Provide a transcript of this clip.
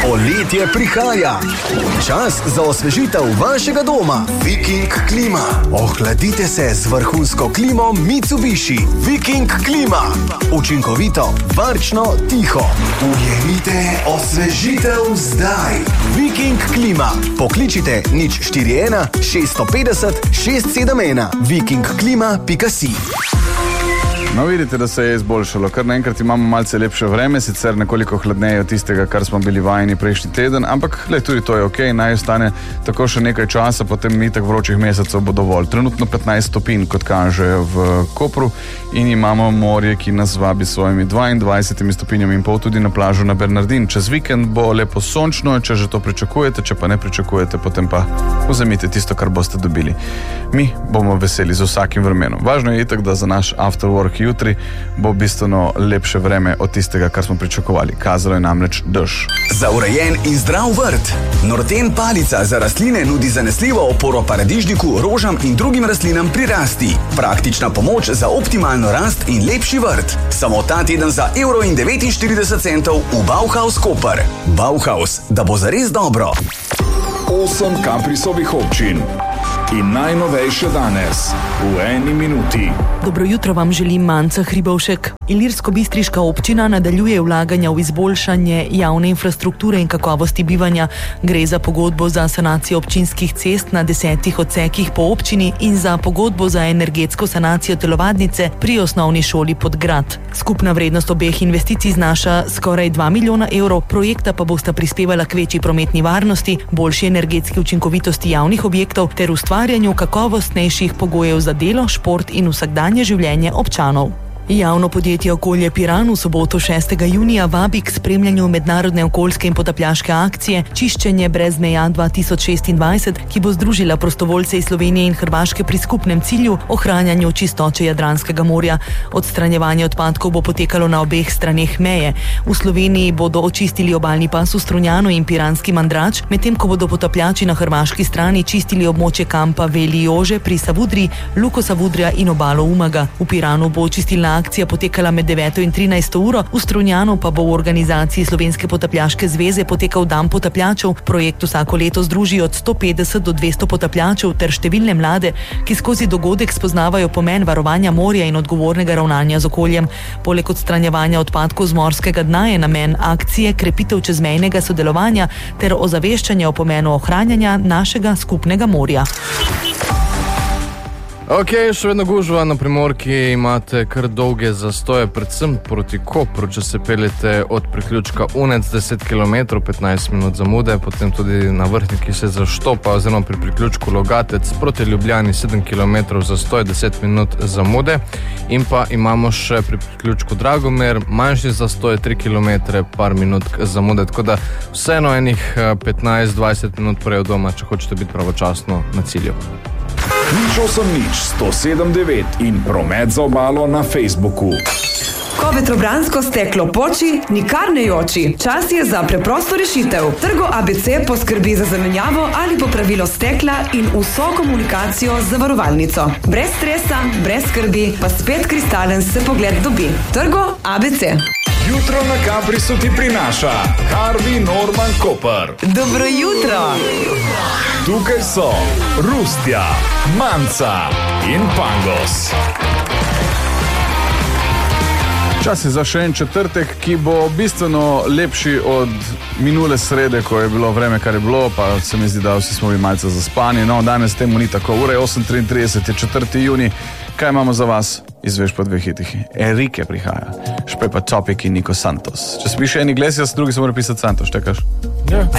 Poletje prihaja. Čas za osvežitev vašega doma. Viking klima. Ohladite se z vrhunsko klimo Mitsubishi. Viking klima. Učinkovito, varčno, tiho. Ujemite osvežitev zdaj. Viking klima. Pokličite 041 650 671 vikingklima.si. No, vidite, da se je izboljšalo. Kar naenkrat imamo malce lepše vreme, sicer nekoliko hladneje od tistega, kar smo bili vajeni prejšnji teden, ampak tudi to je okej, naj ostane tako še nekaj časa, potem itak vročih mesecev bo dovolj. Trenutno 15 stopinj, kot kaže v Kopru, in imamo morje, ki nas vabi s svojimi 22 stopinjami in pol tudi na plažo na Bernardin. Čez vikend bo lepo sončno, če že to pričakujete, če pa ne pričakujete, potem pa vzemite tisto, kar boste dobili. Mi bomo veseli z vsakim vremenom. Važno je itak, da za naš after work jutri bo bistveno lepše vreme od tistega, kar smo pričakovali. Kazalo je namreč dež. Za urejen in zdrav vrt. Norten palica za rastline nudi zanesljivo oporo paradižniku, rožam in drugim rastlinam pri rasti. Praktična pomoč za optimalno rast in lepši vrt. Samo ta teden za €1,49 v Bauhaus Koper. Bauhaus, da bo zares dobro. 8 Kaprisovih občin. In najnovejše danes, v 1 minuti. Dobro jutro vam želim Manca Hribovšek. Ilirsko-bistriška občina nadaljuje vlaganja v izboljšanje javne infrastrukture in kakovosti bivanja. Gre za pogodbo za sanacijo občinskih cest na 10 odsekih po občini in za pogodbo za energetsko sanacijo telovadnice pri osnovni šoli Podgrad. Skupna vrednost obeh investicij znaša skoraj 2 milijona evrov, projekta pa bosta prispevala k večji prometni varnosti, boljši energetski učinkovitosti javnih objektov ter ustvarjanju kakovostnejših pogojev za delo, šport in vsakdanje življenje občanov. Javno podjetje Okolje Piran v soboto 6. junija vabi k spremljanju mednarodne okoljske in potapljaške akcije Čiščenje brez meja 2026, ki bo združila prostovoljce iz Slovenije in Hrvaške pri skupnem cilju ohranjanju čistoče Jadranskega morja. Odstranjevanje odpadkov bo potekalo na obeh straneh meje. V Sloveniji bodo očistili obalni pas v Strunjanu in Piranski Mandrač, medtem ko bodo potapljači na hrvaški strani čistili območje kampa Veli Jože pri Savudriji, Luko Savudrija in obalo Umaga. V Piranu bo očistilna akcija potekala med 9 in 13 uro, v Strunjanu pa bo v organizaciji Slovenske potapljaške zveze potekal dan potapljačev. Projekt vsako leto združi od 150 do 200 potapljačev ter številne mlade, ki skozi dogodek spoznavajo pomen varovanja morja in odgovornega ravnanja z okoljem. Poleg odstranjevanja odpadkov z morskega dna je namen akcije krepitev čezmejnega sodelovanja ter ozaveščanja o pomenu ohranjanja našega skupnega morja. Ok, še vedno gužva na Primorki, imate kar dolge zastoje, predvsem proti Kopru, če se peljete od priključka Unec 10 km, 15 minut zamude, potem tudi na Vrhniki se zaštopa, oziroma pri priključku Logatec proti Ljubljani 7 km zastoj, 10 minut zamude, in pa imamo še pri priključku Dragomer manjši zastoj, 3 km, par minut zamude, tako da vseeno enih 15-20 minut prej od doma, če hočete biti pravočasno na cilju. 080 in promet za obalo na Facebooku. Ko vetrobransko steklo poči, nikar ne joči. Čas je za preprosto rešitev. Trgo ABC poskrbi za zamenjavo ali popravilo stekla in vso komunikacijo z zavarovalnico. Brez stresa, brez skrbi, pa spet kristalen se pogled dobi. Trgo ABC. Jutro na Kaprisu ti prinaša Harvey Norman Koper. Dobro jutro! Tukaj so Rustja, Manca in Pangos. Čas je za še en četrtek, ki bo bistveno lepši od minule srede, ko je bilo vreme, kar je bilo, pa se mi zdi, da vsi smo bili malce zaspani. No, danes temu ni tako. Ura je 8:33, je 4. junij. Kaj imamo za vas? Izveš po 2 hitih. Enrique prihaja. Špej pa Topic in Nico Santos. Če se piše en Iglesias, drugi se mora pisati Santos, štekaš? Ja.